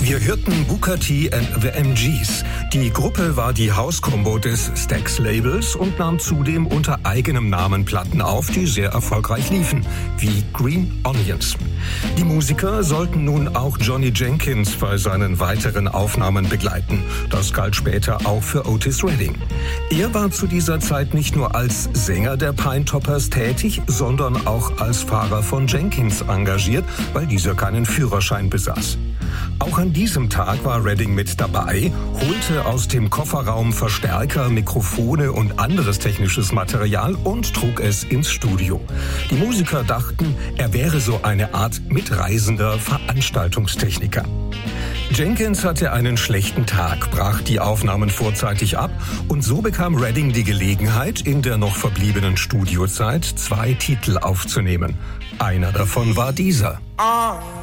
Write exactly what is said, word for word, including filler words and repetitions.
Wir hörten Booker T and the M Gs. Die Gruppe war die Hauskombo des Stax-Labels und nahm zudem unter eigenem Namen Platten auf, die sehr erfolgreich liefen, wie Green Onions. Die Musiker sollten nun auch Johnny Jenkins bei seinen weiteren Aufnahmen begleiten. Das galt später auch für Otis Redding. Er war zu dieser Zeit nicht nur als Sänger der Pinetoppers tätig, sondern auch als Fahrer von Jenkins engagiert, weil dieser keinen Führerschein besaß. Auch an diesem Tag war Redding mit dabei, holte aus dem Kofferraum Verstärker, Mikrofone und anderes technisches Material und trug es ins Studio. Die Musiker dachten, er wäre so eine Art mitreisender Veranstaltungstechniker. Jenkins hatte einen schlechten Tag, brach die Aufnahmen vorzeitig ab und so bekam Redding die Gelegenheit, in der noch verbliebenen Studiozeit zwei Titel aufzunehmen. Einer davon war dieser.